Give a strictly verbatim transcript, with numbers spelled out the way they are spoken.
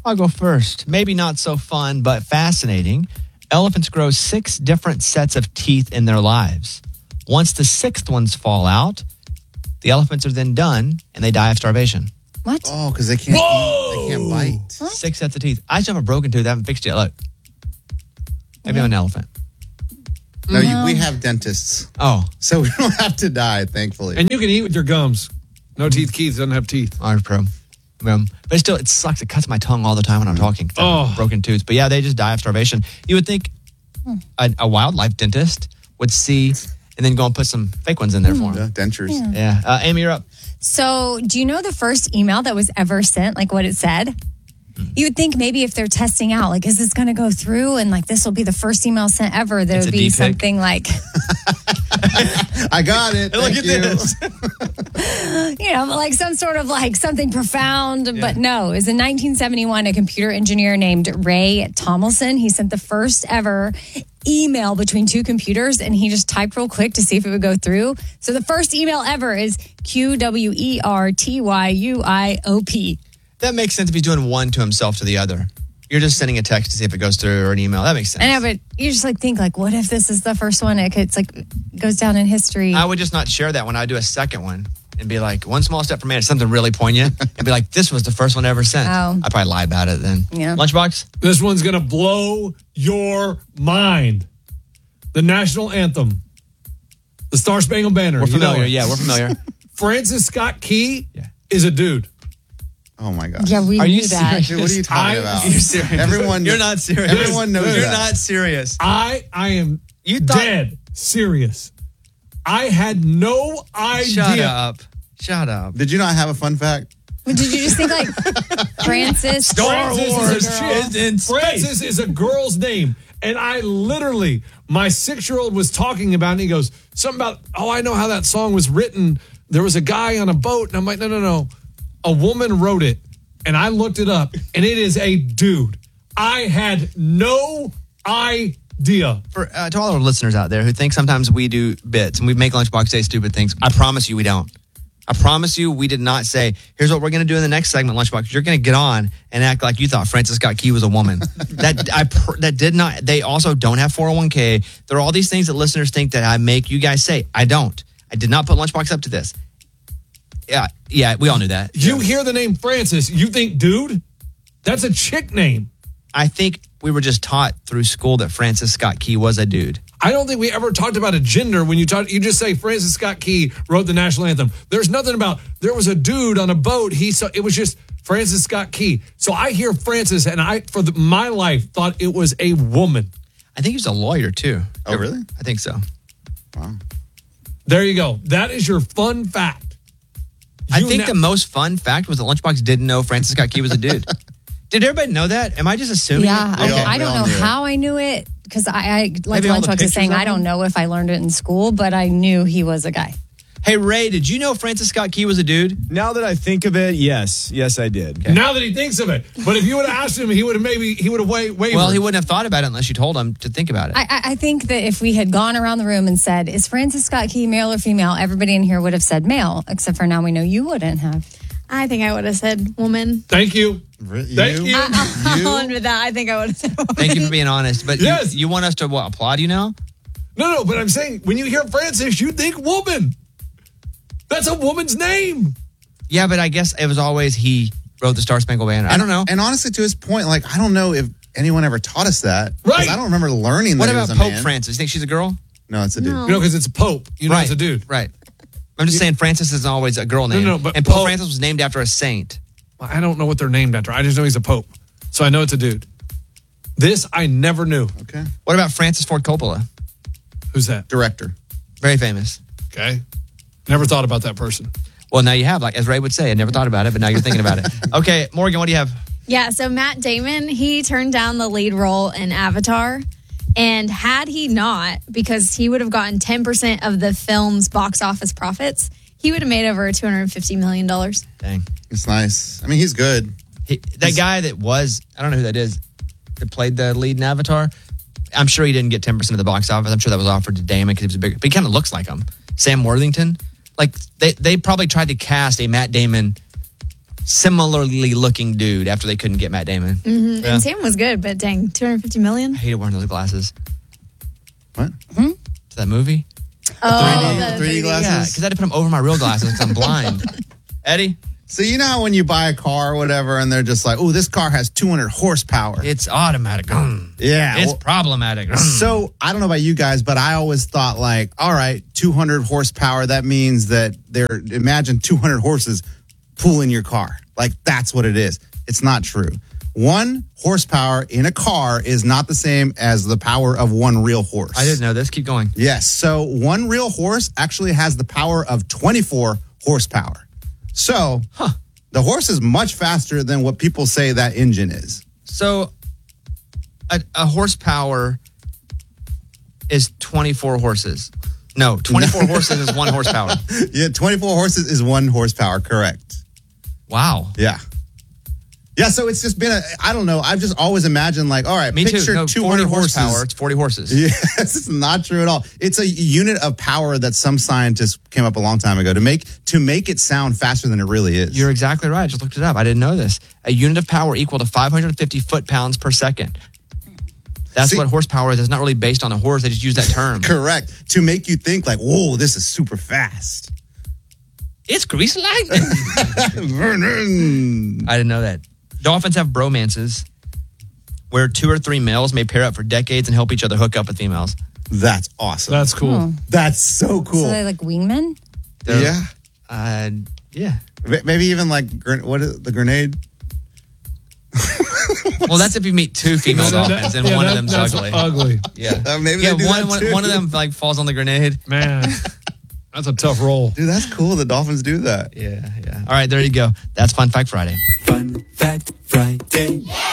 I'll go first. Maybe not so fun, but fascinating. Elephants grow six different sets of teeth in their lives. Once the sixth ones fall out, the elephants are then done and they die of starvation. What? Oh, because they can't Whoa! eat. They can't bite. What? Six sets of teeth. I just have a broken tooth. I haven't fixed it yet. Look. Maybe I'm an elephant. No, you, we have dentists. Oh. So we don't have to die, thankfully. And you can eat with your gums. No teeth. Keith doesn't have teeth. I'm pro. Um, but still, it sucks. It cuts my tongue all the time when I'm talking. Oh. Broken tooth. But yeah, they just die of starvation. You would think a, a wildlife dentist would see and then go and put some fake ones in there for Yeah, them. dentures. Yeah. Yeah. Uh, Amy, you're up. So, do you know the first email that was ever sent, like what it said? You would think maybe if they're testing out, like, is this going to go through? And like, this will be the first email sent ever. There It's would a be D-pic. something like, I got it. Look Thank at you. this. you know, like some sort of like something profound. But no, it was in nineteen seventy-one, a computer engineer named Ray Tomlinson. He sent the first ever email between two computers and he just typed real quick to see if it would go through. So the first email ever is Q W E R T Y U I O P. That makes sense if he's doing one to himself to the other. You're just sending a text to see if it goes through or an email. That makes sense. I know, but you just like think like, what if this is the first one? It could, it's like goes down in history. I would just not share that when I do a second one and be like, one small step for man, it's something really poignant, and be like, this was the first one ever sent. Oh. I'd probably lie about it then. Yeah. Lunchbox? This one's going to blow your mind. The national anthem. The Star Spangled Banner. We're You know familiar. it. Yeah, we're familiar. Francis Scott Key Yeah. is a dude. Oh, my gosh. yeah, we Are knew you that. serious? Dude, what are you talking I- about? You're serious. Everyone, You're not serious. Everyone knows You're that. not serious. I I am You thought- dead serious. I had no idea. Shut up. Shut up. Did you not have a fun fact? Did you just think like Francis? Star Francis Wars is a girl. is in space. Francis is a girl's name. And I literally, my six-year-old was talking about it, and he goes, something about, oh, I know how that song was written. There was a guy on a boat. And I'm like, no, no, no. A woman wrote it. And I looked it up, and it is a dude. I had no idea. For uh, to all our listeners out there who think sometimes we do bits and we make Lunchbox say stupid things, I promise you we don't. I promise you we did not say, here's what we're going to do in the next segment, Lunchbox. You're going to get on and act like you thought Francis Scott Key was a woman. that I pr- that did not. They also don't have four oh one k. There are all these things that listeners think that I make you guys say. I don't. I did not put Lunchbox up to this. Yeah, yeah, we all knew that. You hear the name Francis, you think, dude, that's a chick name. I think we were just taught through school that Francis Scott Key was a dude. I don't think we ever talked about a gender when you talk. You just say Francis Scott Key wrote the national anthem. There's nothing about there was a dude on a boat. He saw it was just Francis Scott Key. So I hear Francis, and I for the, my life thought it was a woman. I think he was a lawyer too. Oh, really? I think so. Wow. There you go. That is your fun fact. I You think na- the most fun fact was that Lunchbox didn't know Francis Scott Key was a dude. Did everybody know that? Am I just assuming? Yeah, it? I, all- I we don't all know knew it. how I knew it because I, I like Maybe all the Lunchbox is pictures saying of I don't him? know if I learned it in school, but I knew he was a guy. Hey, Ray, did you know Francis Scott Key was a dude? Now that I think of it, yes. Yes, I did. Now that he thinks of it, but if you would have asked him, he would have maybe he would have wa- wavered. Well, he wouldn't have thought about it unless you told him to think about it. I, I, I think that if we had gone around the room and said, is Francis Scott Key male or female, everybody in here would have said male, except for now we know you wouldn't have. I think I would have said woman. Thank you. Re- Thank you. I'll end with that. I think I would have said woman. Thank you for being honest. But Yes. you, you want us to what, applaud you now? No, no, but I'm saying when you hear Francis, you think woman. That's a woman's name. Yeah, but I guess it was always he wrote the Star Spangled Banner. I don't know. And honestly, to his point, like, I don't know if anyone ever taught us that. 'Cause Right. I don't remember learning What that he about was a Pope man. Francis? You think she's a girl? No, it's a dude. No. You know, because it's a pope. You know, right. it's a dude. Right. I'm just saying Francis isn't always a girl name. no, but and Pope Pope- Francis was named after a saint. I don't know what they're named after. I just know he's a pope. So I know it's a dude. This I never knew. Okay. What about Francis Ford Coppola? Who's that? Director. Very famous. Okay. Never thought about that person. Well, now you have, like as Ray would say, I never thought about it, but now you're thinking about it. Okay, Morgan, what do you have? Yeah, so Matt Damon, he turned down the lead role in Avatar. And had he not, because he would have gotten ten percent of the film's box office profits, he would have made over two hundred fifty million dollars. Dang. It's nice. I mean, he's good. He, that guy that was, I don't know who that is, that played the lead in Avatar. I'm sure he didn't get ten percent of the box office. I'm sure that was offered to Damon because he was a big, but he kind of looks like him. Sam Worthington. Like, they, they probably tried to cast a Matt Damon similarly looking dude after they couldn't get Matt Damon. Mhm. Yeah. And Sam was good, but dang, two hundred fifty million. I hated wearing those glasses. What? To that movie? Oh, the three D glasses? Yeah, because I had to put them over my real glasses because I'm blind. Eddie? So you know how when you buy a car or whatever, and they're just like, "Oh, this car has two hundred horsepower." It's automatic. Mm. Yeah, It's well- problematic. Mm. So I don't know about you guys, but I always thought like, all right, two hundred horsepower. That means that they're imagine two hundred horses pulling your car. Like that's what it is. It's not true. One horsepower in a car is not the same as the power of one real horse. I didn't know this. Keep going. Yes. So one real horse actually has the power of twenty-four horsepower. So the horse is much faster than what people say that engine is. So a, a horsepower is twenty-four horses. No, twenty-four horses is one horsepower. Yeah, twenty-four horses is one horsepower. Correct. Wow. Yeah. Yeah, so it's just been a, I don't know, I've just always imagined like, all right, Me picture too. No, two forty hundred horsepower. horses. It's forty horses. Yes, it's not true at all. It's a unit of power that some scientists came up a long time ago to make to make it sound faster than it really is. You're exactly right. I just looked it up. I didn't know this. A unit of power equal to five hundred fifty foot-pounds per second. That's See- what horsepower is. It's not really based on a horse. They just use that term. Correct. To make you think like, whoa, this is super fast. It's grease lightning. Vernon. I didn't know that. Dolphins have bromances where two or three males may pair up for decades and help each other hook up with females. That's awesome. That's cool. That's so cool. So they like wingmen? They're- yeah. Uh, yeah. M- Maybe even like, gren- what is the grenade? Well, that's if you meet two female dolphins and Yeah, one that- of them's that's ugly. ugly. Yeah. Uh, maybe yeah, they do one, that one, too. one of them like falls on the grenade. Man, that's a tough roll. Dude, that's cool. The Dolphins do that. Yeah, yeah. All right, there you go. That's Fun Fact Friday. Fun Fact Friday.